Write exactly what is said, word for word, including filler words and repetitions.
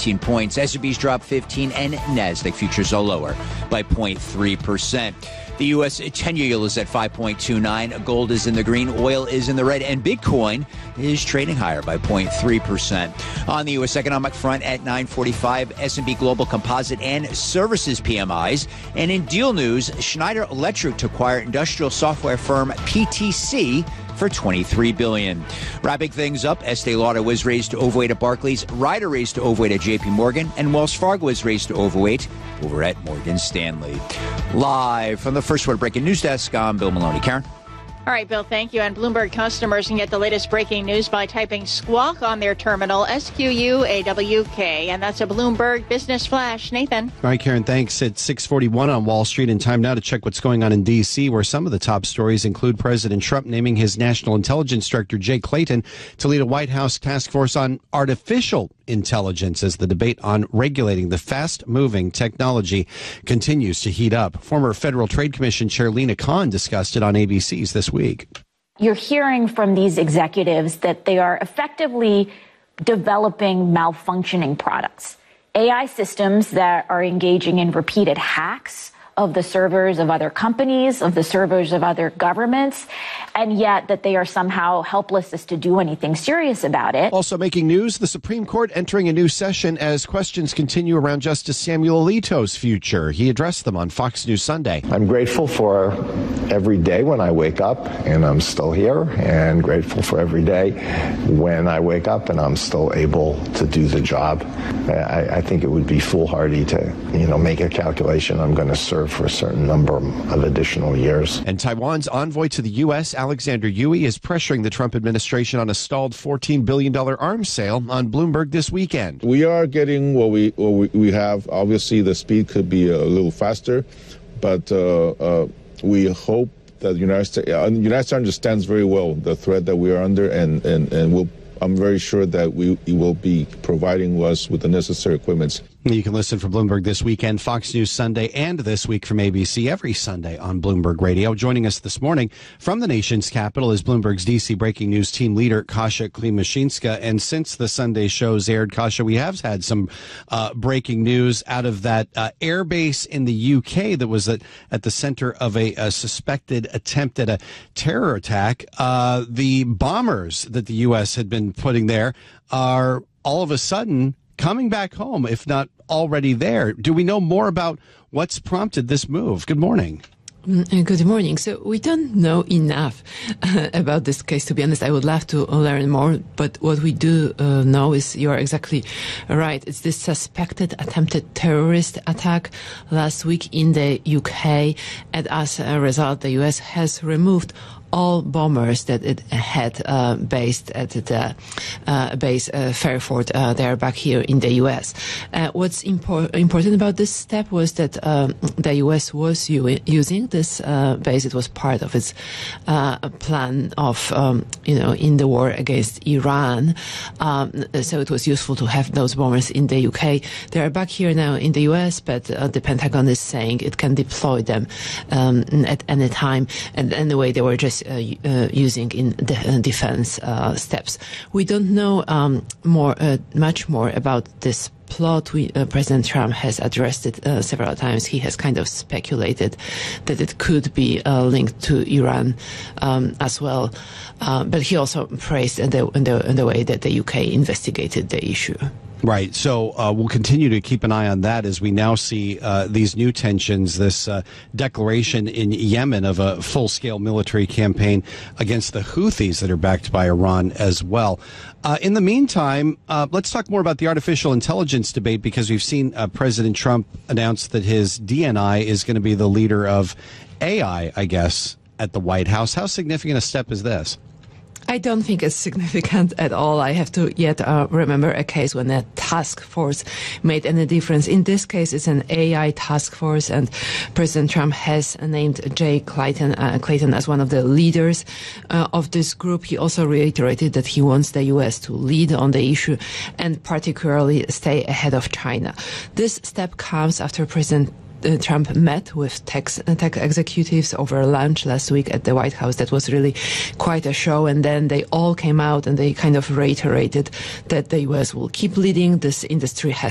seventeen points. S and P's dropped fifteen, and NASDAQ futures are lower by zero point three percent. The U S ten-year yield is at five point two nine. Gold is in the green. Oil is in the red. And Bitcoin is trading higher by zero point three percent. On the U S economic front at nine forty-five, S and P Global Composite and Services P M Is. And in deal news, Schneider Electric to acquire industrial software firm P T C for twenty-three billion dollars. Wrapping things up, Estee Lauder was raised to overweight at Barclays, Ryder raised to overweight at J P Morgan, and Wells Fargo was raised to overweight over at Morgan Stanley. Live from the First Word Breaking News Desk, I'm Bill Maloney. Karen? All right, Bill, thank you. And Bloomberg customers can get the latest breaking news by typing Squawk on their terminal, S Q U A W K. And that's a Bloomberg Business Flash. Nathan. All right, Karen, thanks. It's six forty-one on Wall Street, and time now to check what's going on in D C, where some of the top stories include President Trump naming his National Intelligence Director, Jay Clayton, to lead a White House task force on artificial intelligence as the debate on regulating the fast-moving technology continues to heat up. Former Federal Trade Commission Chair Lina Khan discussed it on A B C's This Week. You're hearing from these executives that they are effectively developing malfunctioning products, A I systems that are engaging in repeated hacks of the servers of other companies, of the servers of other governments, and yet that they are somehow helpless as to do anything serious about it. Also making news, the Supreme Court entering a new session as questions continue around Justice Samuel Alito's future. He addressed them on Fox News Sunday. I'm grateful for every day when I wake up and I'm still here, and grateful for every day when I wake up and I'm still able to do the job. I, I think it would be foolhardy to, you know, make a calculation I'm going to serve for a certain number of additional years. And Taiwan's envoy to the U S, Alexander Yui, is pressuring the Trump administration on a stalled fourteen billion dollars arms sale on Bloomberg this weekend. We are getting what we what we have. Obviously, the speed could be a little faster, but uh, uh, we hope that the United States, uh, the United States understands very well the threat that we are under, and, and, and we'll, I'm very sure that we will be providing us with the necessary equipment. You can listen from Bloomberg This Weekend, Fox News Sunday, and This Week from A B C every Sunday on Bloomberg Radio. Joining us this morning from the nation's capital is Bloomberg's D C breaking news team leader, Kasia Klimashinska. And since the Sunday shows aired, Kasia, we have had some uh, breaking news out of that uh, air base in the U K that was at, at the center of a, a suspected attempt at a terror attack. Uh, the bombers that the U S had been putting there are all of a sudden coming back home, if not already there. Do we know more about what's prompted this move? Good morning. Good morning. So we don't know enough uh, about this case. To be honest, I would love to learn more. But what we do uh, know is you're exactly right. It's this suspected attempted terrorist attack last week in the U K. And as a result, the U S has removed all bombers that it had uh, based at the uh, base uh, Fairford. Uh, they are back here in the U S. Uh, what's impor- important about this step was that um, the U S was u- using this uh, base. It was part of its uh, plan of, um, you know, in the war against Iran. Um, so it was useful to have those bombers in the U K. They are back here now in the U S, but uh, the Pentagon is saying it can deploy them um, at any time. And anyway, they were just Uh, uh, using in de- uh, defense uh, steps. We don't know um, more, uh, much more about this plot. We, uh, President Trump has addressed it uh, several times. He has kind of speculated that it could be uh, linked to Iran um, as well. Uh, but he also praised the, the, the way that the U K investigated the issue. Right. So uh, we'll continue to keep an eye on that as we now see uh, these new tensions, this uh, declaration in Yemen of a full-scale military campaign against the Houthis that are backed by Iran as well. Uh, in the meantime, uh, let's talk more about the artificial intelligence debate, because we've seen uh, President Trump announce that his D N I is going to be the leader of A I, I guess, at the White House. How significant a step is this? I don't think it's significant at all. I have to yet uh, remember a case when a task force made any difference. In this case, it's an A I task force, and President Trump has named Jay Clayton, uh, Clayton as one of the leaders uh, of this group. He also reiterated that he wants the U S to lead on the issue and particularly stay ahead of China. This step comes after President Uh, Trump met with tech, tech executives over lunch last week at the White House. That was really quite a show. And then they all came out and they kind of reiterated that the U S will keep leading. This industry has